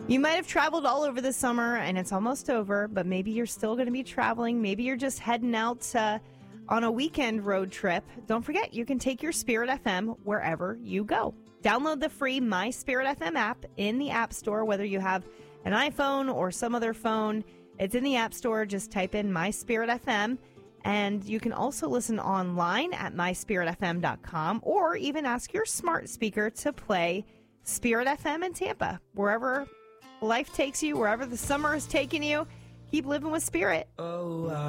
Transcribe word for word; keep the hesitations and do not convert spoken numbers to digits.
You might have traveled all over the summer and it's almost over, but maybe you're still going to be traveling. Maybe you're just heading out uh, on a weekend road trip. Don't forget, you can take your Spirit F M wherever you go. Download the free My Spirit F M app in the App Store, whether you have an iPhone or some other phone. It's in the App Store. Just type in My Spirit F M. And you can also listen online at my spirit f m dot com, or even ask your smart speaker to play Spirit F M in Tampa. Wherever life takes you, wherever the summer is taking you, keep living with Spirit. Oh, uh.